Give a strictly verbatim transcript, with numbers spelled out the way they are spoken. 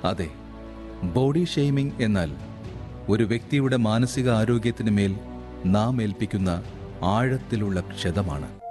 അതെ, body shaming എന്നാൽ ഒരു വ്യക്തിയുടെ മാനസിക ആരോഗ്യത്തിന് മേൽ നാം ഏൽപ്പിക്കുന്ന ആഴത്തിലുള്ള ക്ഷതമാണ്.